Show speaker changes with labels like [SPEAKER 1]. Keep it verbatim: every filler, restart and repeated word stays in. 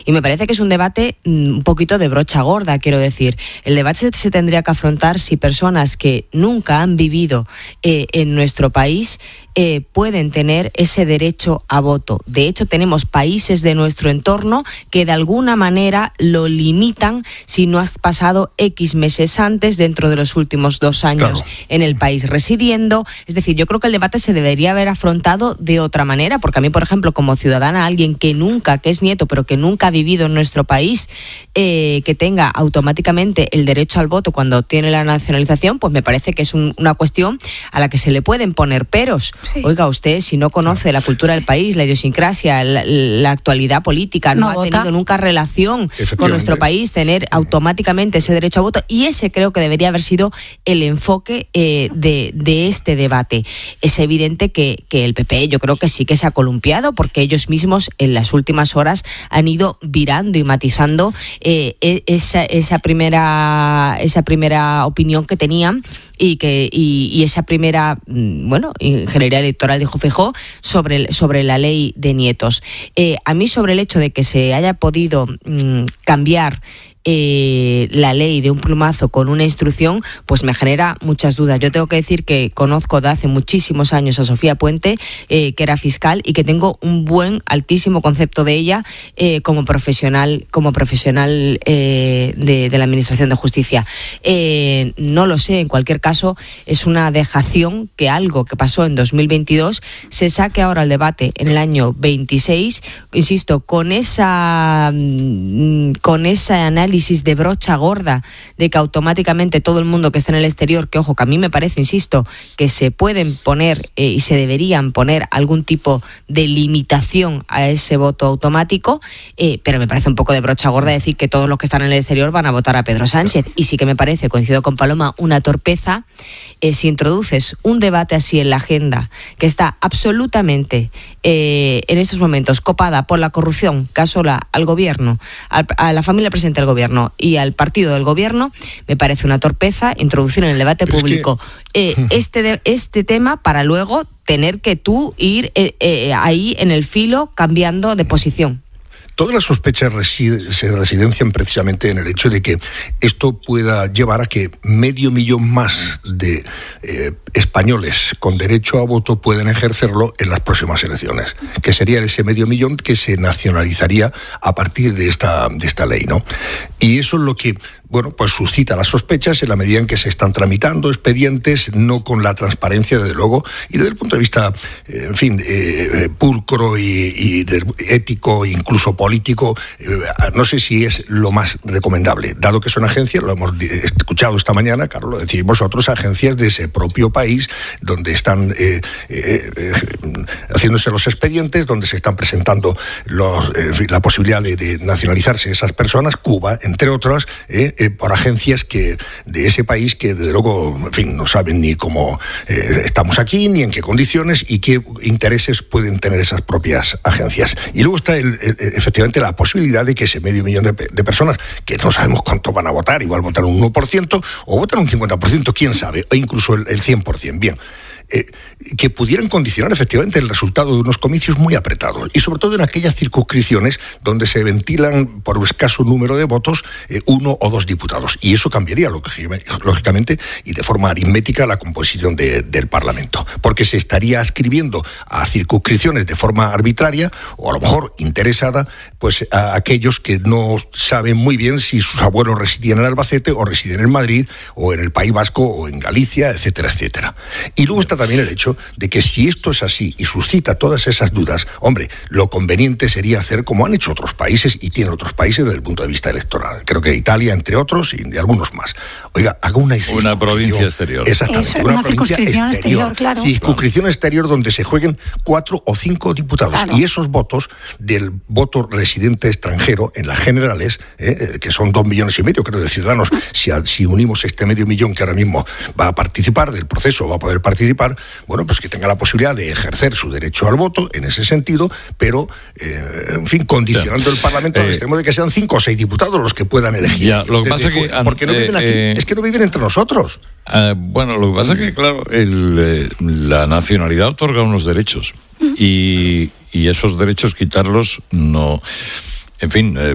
[SPEAKER 1] Y me parece que es un debate un poquito de brocha gorda, quiero decir. El debate se, se tendría que afrontar si personas que nunca han vivido eh, en nuestro país eh, pueden tener ese derecho a voto. De hecho, tenemos países de nuestro entorno que de alguna manera lo limitan si no has pasado X meses antes dentro de los últimos dos años claro. en el país residiendo. Es decir, yo creo que el debate se debería haber afrontado de otra manera, porque a mí, por ejemplo, como ciudadana, alguien que nunca, que es nieto, pero que nunca ha vivido en nuestro país, eh, que tenga automáticamente el derecho al voto cuando tiene la nacionalización, pues me parece que es un, una cuestión a la que se le pueden poner peros. Sí. Oiga, usted, si no conoce la cultura del país, la idiosincrasia, la, la actualidad política, no, no ha vota. tenido nunca relación con nuestro país, tener automáticamente ese derecho a voto, y ese creo que debería haber sido el enfoque eh, de, de este debate. Es evidente que, que el P P, yo creo que sí que se ha columpiado, porque ellos mismos en las últimas horas han ido virando y matizando eh, esa, esa primera esa primera opinión que tenían y que y, y esa primera bueno ingeniería electoral, dijo Feijóo, sobre sobre la ley de nietos. Eh, a mí, sobre el hecho de que se haya podido mmm, cambiar Eh, la ley de un plumazo con una instrucción, pues me genera muchas dudas. Yo tengo que decir que conozco de hace muchísimos años a Sofía Puente, eh, que era fiscal, y que tengo un buen, altísimo concepto de ella eh, como profesional, como profesional eh, de, de la Administración de Justicia. Eh, no lo sé, en cualquier caso, es una dejación que algo que pasó en dos mil veintidós se saque ahora al debate en el año veintiséis, insisto, con esa con ese análisis de brocha gorda de que automáticamente todo el mundo que está en el exterior, que ojo, que a mí me parece, insisto, que se pueden poner eh, y se deberían poner algún tipo de limitación a ese voto automático, eh, pero me parece un poco de brocha gorda decir que todos los que están en el exterior van a votar a Pedro Sánchez. Y sí que me parece, coincido con Paloma, una torpeza eh, si introduces un debate así en la agenda, que está absolutamente eh, en estos momentos copada por la corrupción que asola al gobierno, a, a la familia presidente del gobierno y al partido del gobierno. Me parece una torpeza introducir en el debate Pero público es que... eh, este, de, este tema para luego tener que tú ir eh, eh, ahí en el filo cambiando de posición.
[SPEAKER 2] Todas las sospechas reside, se residencian precisamente en el hecho de que esto pueda llevar a que medio millón más de eh, españoles con derecho a voto puedan ejercerlo en las próximas elecciones, que sería ese medio millón que se nacionalizaría a partir de esta, de esta ley, ¿no? Y eso es lo que, bueno, pues suscita las sospechas en la medida en que se están tramitando expedientes, no con la transparencia, desde luego, y desde el punto de vista, eh, en fin, eh, pulcro y, y de, ético, incluso político, eh, no sé si es lo más recomendable, dado que son agencias, lo hemos escuchado esta mañana, claro, lo decimos vosotros, agencias de ese propio país, donde están eh, eh, eh, haciéndose los expedientes, donde se están presentando los, eh, en fin, la posibilidad de, de nacionalizarse esas personas, Cuba, entre otras, eh, eh, por agencias que de ese país que, desde luego, en fin, no saben ni cómo eh, estamos aquí, ni en qué condiciones y qué intereses pueden tener esas propias agencias. Y luego está el, el, efectivamente la posibilidad de que ese medio millón de, de personas, que no sabemos cuánto van a votar, igual votan un uno por ciento o votan un cincuenta por ciento, quién sabe, o incluso el, el cien por ciento, bien, Eh, que pudieran condicionar efectivamente el resultado de unos comicios muy apretados, y sobre todo en aquellas circunscripciones donde se ventilan por escaso número de votos eh, uno o dos diputados, y eso cambiaría lógicamente y de forma aritmética la composición de, del Parlamento, porque se estaría ascribiendo a circunscripciones de forma arbitraria o a lo mejor interesada, pues a aquellos que no saben muy bien si sus abuelos residían en Albacete o residen en Madrid o en el País Vasco o en Galicia, etcétera, etcétera. Y luego está también el hecho de que si esto es así y suscita todas esas dudas, hombre, lo conveniente sería hacer como han hecho otros países y tienen otros países desde el punto de vista electoral. Creo que Italia, entre otros, y algunos más. Oiga, haga una...
[SPEAKER 3] Una provincia exterior.
[SPEAKER 2] Exactamente,
[SPEAKER 4] Eso,
[SPEAKER 2] una,
[SPEAKER 4] una
[SPEAKER 2] provincia exterior. exterior
[SPEAKER 4] claro.
[SPEAKER 2] Circunscripción exterior donde se jueguen cuatro o cinco diputados. Claro. Y esos votos del voto residente extranjero en las generales, eh, que son dos millones y medio, creo, de ciudadanos, si, a, si unimos este medio millón que ahora mismo va a participar del proceso, va a poder participar, bueno, pues que tenga la posibilidad de ejercer su derecho al voto en ese sentido, pero, eh, en fin, condicionando el Parlamento al eh, extremo de que sean cinco o seis diputados los que puedan elegir.
[SPEAKER 3] Ya, lo que pasa es que...
[SPEAKER 2] Porque no eh, viven aquí, eh, es que no viven entre nosotros.
[SPEAKER 3] Eh, bueno, lo que pasa es que, claro, el, eh, la nacionalidad otorga unos derechos y, y esos derechos quitarlos no... En fin... Eh,